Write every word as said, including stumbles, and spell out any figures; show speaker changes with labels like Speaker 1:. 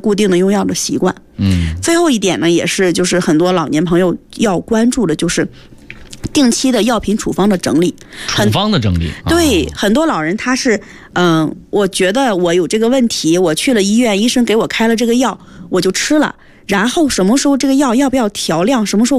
Speaker 1: 固定的用药的习惯。
Speaker 2: 嗯，
Speaker 1: 最后一点呢，也是就是很多老年朋友要关注的，就是定期的药品处方的整理。
Speaker 2: 处方的整理，
Speaker 1: 对，
Speaker 2: 哦、
Speaker 1: 很多老人他是，嗯、呃，我觉得我有这个问题，我去了医院，医生给我开了这个药，我就吃了。然后什么时候这个药要不要调量，什么时候